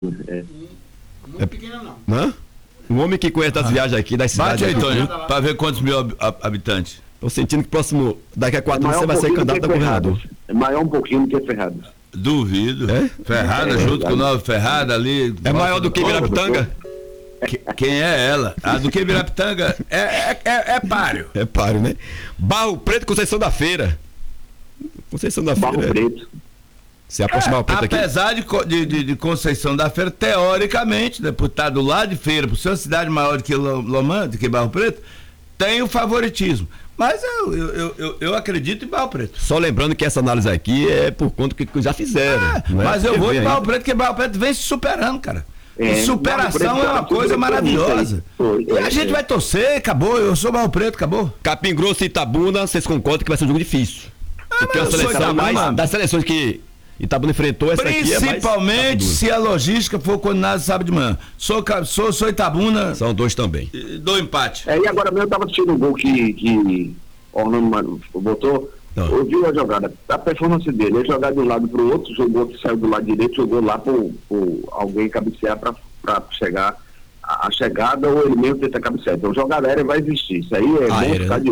Muito pequena não. Hã? Um homem que conhece das viagens aqui, das cidades. Bate aí, aqui, Tony, para ver quantos mil habitantes. Tô sentindo que daqui a 4 anos você vai ser candidato a governador. É maior um pouquinho do que Ferradas. Duvido. É? Ferrada, junto com o Nova Ferrada ali. É maior do que Ibirapitanga? Quem é ela? A do que Ibirapitanga é páreo. É páreo, né? Barro Preto, Conceição da Feira. Conceição da Feira. Barro Preto. Se aproximar o Preto aqui. Apesar de Conceição da Feira, teoricamente, né, por estar do lado de Feira, por ser uma cidade maior do que Lomã, do que Barro Preto, tem o favoritismo. Mas eu acredito em Barro Preto. Só lembrando que essa análise aqui é por conta que já fizeram. Mas eu vou em Barro Preto, porque Barro Preto vem se superando, cara. E superação é uma coisa maravilhosa. E a gente vai torcer, acabou. Eu sou Barro Preto, acabou. Capim Grosso e Itabuna, vocês concordam que vai ser um jogo difícil? Porque a seleção das seleções que Itabuna enfrentou, essa aqui é mais. Principalmente se a logística for coordenada sábado de manhã. Sou Itabuna. São dois também. Dou empate. E agora mesmo eu tava assistindo o gol que Orlando botou. Eu vi a jogada, a performance dele, ele jogar de um lado pro outro, jogou, saiu do lado direito, jogou lá pro alguém cabecear pra chegar a chegada, ou ele mesmo tenta cabecear. Então, jogar aérea vai existir. Isso aí é bom ficar de